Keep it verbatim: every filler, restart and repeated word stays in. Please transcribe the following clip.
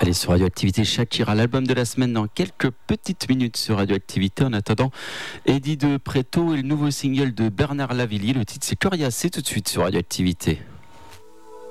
Allez, sur Radioactivité, Shakira, l'album de la semaine dans quelques petites minutes sur Radioactivité. En attendant, Eddie de Preto et le nouveau single de Bernard Lavilliers. Le titre c'est Coriace, c'est tout de suite sur Radioactivité.